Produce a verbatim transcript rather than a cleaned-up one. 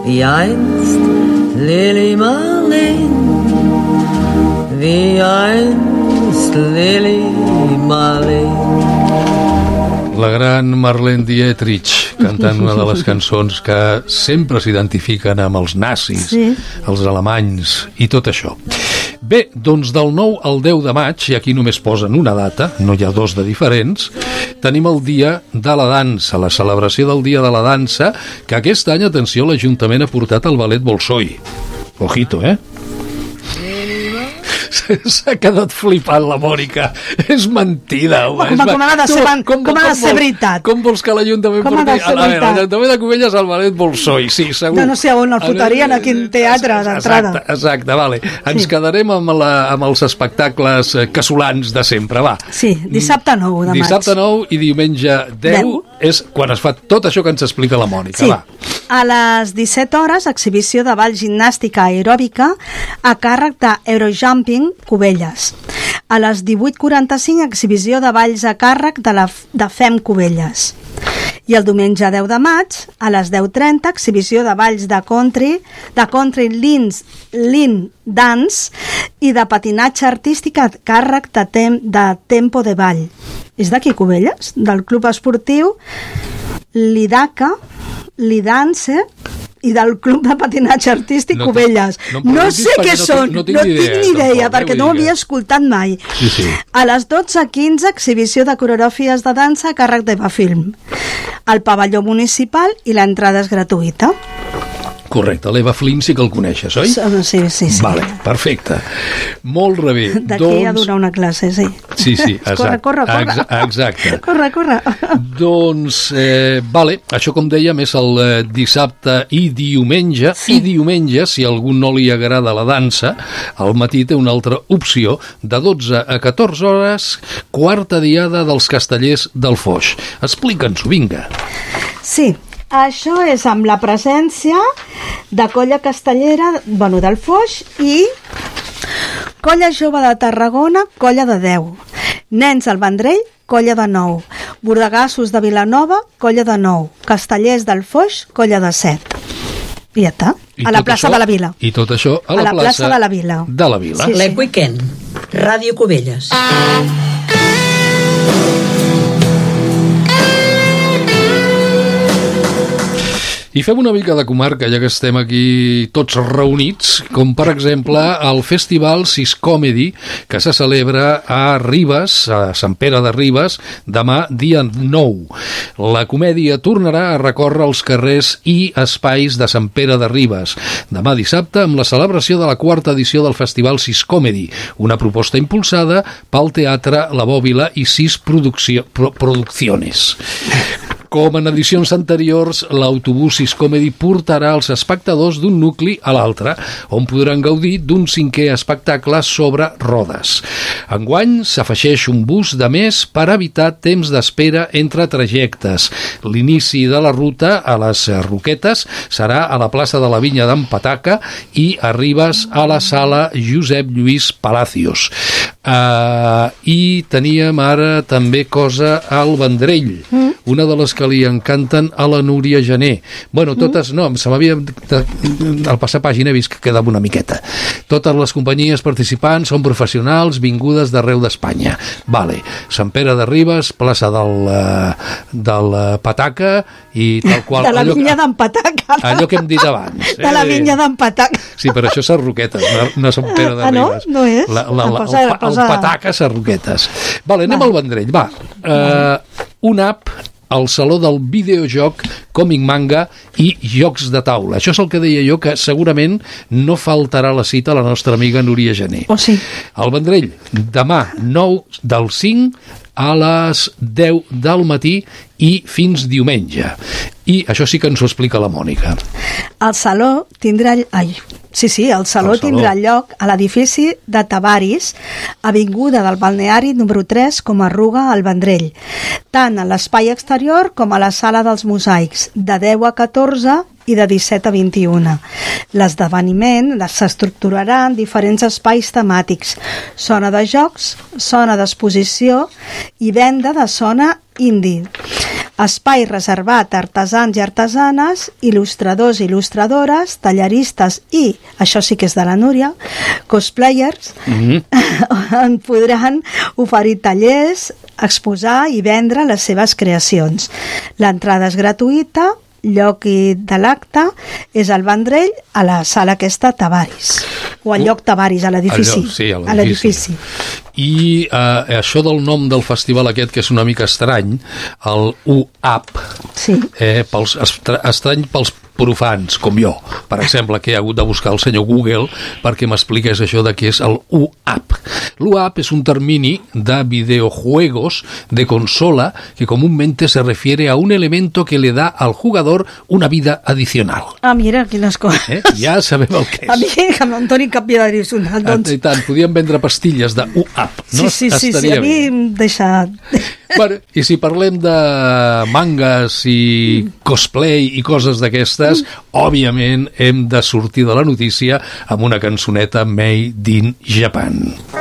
wie einst Lili Marleen, wie einst Lili Marleen. La gran Marlene Dietrich cantant una de les cançons que sempre s'identifiquen amb els nazis, sí. els alemanys i tot això. Bé, doncs del nou al deu de maig, i aquí només posen una data, no hi ha dos de diferents, tenim el Dia de la Dansa, la celebració del Dia de la Dansa, que aquest any, atenció, l'Ajuntament ha portat el ballet Bolshoi. Ojito, eh? S'ha quedat flipant la Mònica. És mentida. Home, com, com ha de ser, tu, com, com ha de ser vol, veritat? Com vols que l'Ajuntament porti? A veure, l'Ajuntament de Cubelles al ballet Bolshoi, sí, segur. No, no sé on el fotarien, a quin teatre d'entrada. Exacte, exacte, vale. Ens sí. quedarem amb, la, amb els espectacles casolans de sempre, va. Sí, dissabte nou de maig. Dissabte nou i diumenge deu és quan es fa tot això que ens explica la Mònica, sí. va. A les disset hores, exhibició de ball gimnàstica aeròbica a càrrec d'Eurojumping Cubelles. A les divuit quaranta-cinc, exhibició de balls a càrrec de, la, de Fem Cubelles. I el diumenge deu de maig, a les deu trenta, exhibició de balls de country, de country lean, lean dance i de patinatge artístic a càrrec de, tem, de Tempo de Ball. És d'aquí Cubelles, del club esportiu Lidaca, Lidance i del Club de Patinatge Artístic no, Cubelles. No, no, no sé què no, són, no, tinc no tinc ni idea, perquè no ho havia escoltat mai. Sí, sí. A les dotze quinze, exhibició de coreografies de dansa a càrrec d'Eva Film. Al pavelló municipal i l'entrada és gratuïta. Correcte, l'Eva Flynn sí que el coneixes, oi? Sí, sí, sí. Vale, perfecte. Molt rebé. D'aquí doncs... a donar una classe, sí. Sí, sí, exacte. Corre, corre, corre. Exacte. Corre, corre. Doncs, eh, vale, això com dèiem és el eh, dissabte i diumenge, sí. I diumenge, si a algú no li agrada la dansa, al matí té una altra opció, de dotze a catorze hores, quarta diada dels Castellers del Foix. Explica'ns-ho, vinga. Sí, això és amb la presència de Colla Castellera, bueno, del Foix, i Colla Jove de Tarragona, Colla de deu. Nens al Vendrell, Colla de nou. Bordegassos de Vilanova, Colla de nou. Castellers del Foix, Colla de set. I ja està. I a la plaça això, de la Vila. I tot això a la, a la plaça, plaça de la Vila. De la Vila. Sí, sí. L'E Weekend, Ràdio Cubelles. I fem una mica de comarca, ja que estem aquí tots reunits, com per exemple el Festival Sis Comedy, que se celebra a Ribes, a Sant Pere de Ribes, demà dia nou. La comèdia tornarà a recórrer els carrers i espais de Sant Pere de Ribes, demà dissabte amb la celebració de la quarta edició del Festival Sis Comedy, una proposta impulsada pel Teatre La Bòbila i Sis Produccio, Pro, Producciones. Com en edicions anteriors, l'autobús Sis Comedy portarà els espectadors d'un nucli a l'altre, on podran gaudir d'un cinquè espectacle sobre rodes. Enguany s'afegeix un bus de més per evitar temps d'espera entre trajectes. L'inici de la ruta a les Roquetes serà a la plaça de la Vinya d'en Pataca i arribes a la sala Josep Lluís Palacios. Uh, I teníem ara també cosa al Vendrell, mm. una de les que li encanten a la Núria Gené. Bueno, totes, no, se m'havia... Al passar pàgina he vist que quedava una miqueta. Totes les companyies participants són professionals vingudes d'arreu d'Espanya. Vale, Sant Pere de Ribes, plaça del, del Pataca i tal qual... De la Vinya d'en Pataca. Allò que hem dit abans. De la Vinya d'en Pataca. Sí, per això s'ha Roquetes, no, no Sant Pere de Ribes. Ah, no? No és? La, la, la, el, el, el Pataca s'ha Roquetes. Vale, anem va. al Vendrell, va. Uh, una app al Saló del Videojoc, Còmic Manga i Jocs de Taula. Això és el que deia jo, que segurament no faltarà la cita a la nostra amiga Núria Gené. Oh, sí. Al Vendrell, demà nou del cinc a les deu del matí i fins diumenge. I això sí que ens ho explica la Mònica. El Saló tindrà... Ai, sí, sí, el Saló, el saló tindrà lloc a l'edifici de Tavaris, avinguda del Balneari número tres, com a Ruga al Vendrell, tant a l'espai exterior com a la sala dels mosaics, de deu a catorze i de disset a vint-i-una. L'esdeveniment s'estructurarà en diferents espais temàtics, zona de jocs, zona d'exposició i venda de zona indie. espai reservat a artesans i artesanes, il·lustradors i il·lustradores, tallaristes i, això sí que és de la Núria, cosplayers, mm-hmm. on podran oferir tallers, exposar i vendre les seves creacions. L'entrada és gratuïta, lloc de l'acte és al Vendrell, a la sala aquesta Tavaris, o al lloc Tavaris, a l'edifici. Sí, a l'edifici. I eh, això del nom del festival aquest, que és una mica estrany, el U A P, sí. eh, pels, estrany pels profans, com jo, per exemple, que he hagut de buscar el senyor Google perquè m'expliqués això de què és el U A P. L'U A P es un termini de videojuegos de consola que comúnmente se refiere a un elemento que le da al jugador una vida adicional. Ah, mira, quines coses. Eh? Ja sabem el que és. A mi que em doni cap vida adicional, doncs. I tant, podíem vendre pastilles de U A P, no? Sí, sí, sí, sí, a mi em deixa... Bueno, i si parlem de mangas i cosplay i coses d'aquestes, òbviament hem de sortir de la notícia amb una cançoneta Made in Japan.